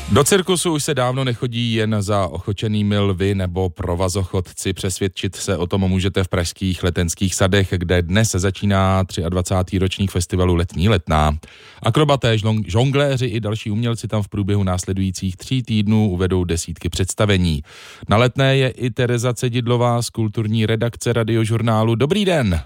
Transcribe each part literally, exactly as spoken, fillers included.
Do cirkusu už se dávno nechodí jen za ochočenými lvy nebo provazochodci. Přesvědčit se o tom můžete v pražských Letenských sadech, kde dnes začíná dvacátý třetí ročník festivalu Letní letná. Akrobaté, žongléři i další umělci tam v průběhu následujících tří týdnů uvedou desítky představení. Na Letné je i Tereza Cedidlová z kulturní redakce Radiožurnálu. Dobrý den.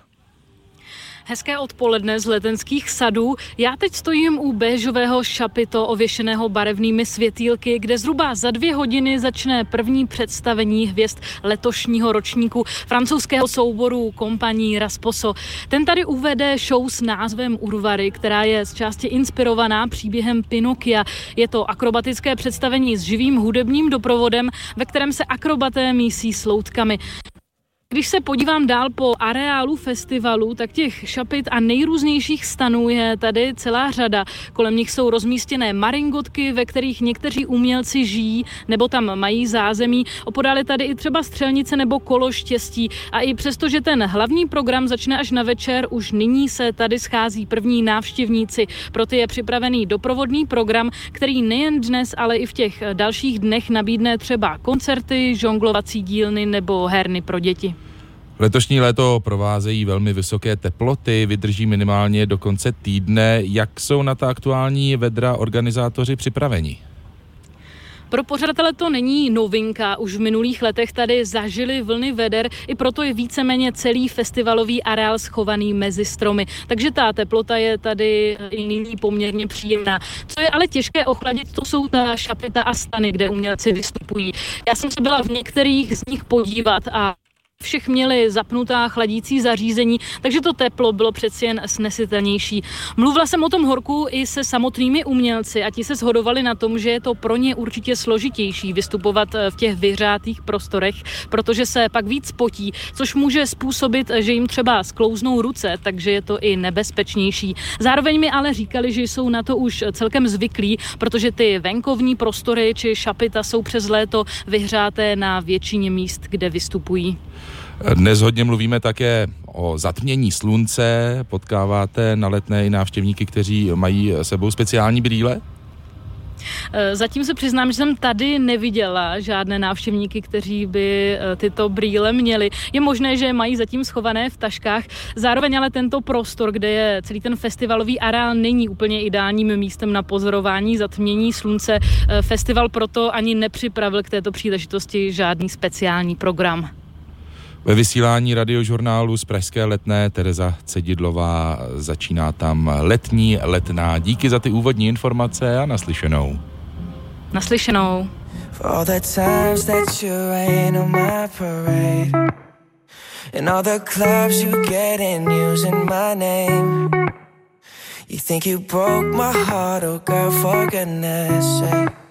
Hezké odpoledne z Letenských sadů. Já teď stojím u béžového šapito ověšeného barevnými světýlky, kde zhruba za dvě hodiny začne první představení hvězd letošního ročníku francouzského souboru Compagnie Rasposo. Ten tady uvede show s názvem Urvary, která je z části inspirovaná příběhem Pinokia. Je to akrobatické představení s živým hudebním doprovodem, ve kterém se akrobaté mísí s loutkami. Když se podívám dál po areálu festivalu, tak těch šapit a nejrůznějších stanů je tady celá řada. Kolem nich jsou rozmístěné maringotky, ve kterých někteří umělci žijí nebo tam mají zázemí. Opodál je tady i třeba střelnice nebo kolo štěstí. A i přesto, že ten hlavní program začne až na večer, už nyní se tady schází první návštěvníci. Pro ty je připravený doprovodný program, který nejen dnes, ale i v těch dalších dnech nabídne třeba koncerty, žonglovací dílny nebo herny pro děti. Letošní léto provázejí velmi vysoké teploty, vydrží minimálně do konce týdne. Jak jsou na ta aktuální vedra organizátoři připraveni? Pro pořadatele to není novinka, už v minulých letech tady zažili vlny veder, i proto je víceméně celý festivalový areál schovaný mezi stromy. Takže ta teplota je tady i nyní poměrně příjemná. Co je ale těžké ochladit, to jsou ta šapita a stany, kde umělci vystupují. Já jsem se byla v některých z nich podívat a všech měli zapnutá chladící zařízení, takže to teplo bylo přeci jen snesitelnější. Mluvila jsem o tom horku i se samotnými umělci a ti se shodovali na tom, že je to pro ně určitě složitější vystupovat v těch vyhřátých prostorech, protože se pak víc potí, což může způsobit, že jim třeba sklouznou ruce, takže je to i nebezpečnější. Zároveň mi ale říkali, že jsou na to už celkem zvyklí, protože ty venkovní prostory či šapita jsou přes léto vyhřáté na většině míst, kde vystupují. Dnes hodně mluvíme také o zatmění slunce. Potkáváte na Letné i návštěvníky, kteří mají sebou speciální brýle? Zatím se přiznám, že jsem tady neviděla žádné návštěvníky, kteří by tyto brýle měli. Je možné, že mají zatím schované v taškách. Zároveň ale tento prostor, kde je celý ten festivalový areál, není úplně ideálním místem na pozorování zatmění slunce. Festival proto ani nepřipravil k této příležitosti žádný speciální program. Ve vysílání Radiožurnálu z pražské Letné Tereza Cedidlová, začíná tam Letní letná. Díky za ty úvodní informace a naslyšenou. Naslyšenou. You think you broke my heart, oh girl, for goodness sake.